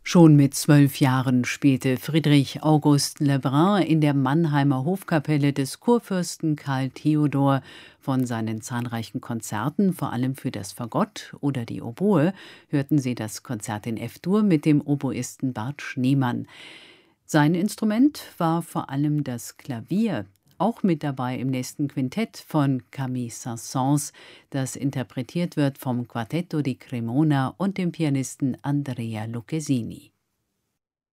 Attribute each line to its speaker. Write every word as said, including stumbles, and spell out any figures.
Speaker 1: Schon mit zwölf Jahren spielte Friedrich August Lebrun in der Mannheimer Hofkapelle des Kurfürsten Karl Theodor. Von seinen zahlreichen Konzerten, vor allem für das Fagott oder die Oboe, hörten Sie das Konzert in F-Dur mit dem Oboisten Bart Schneemann. Sein Instrument war vor allem das Klavier. Auch mit dabei im nächsten Quintett von Camille Saint-Saëns, das interpretiert wird vom Quartetto di Cremona und dem Pianisten Andrea Lucchesini.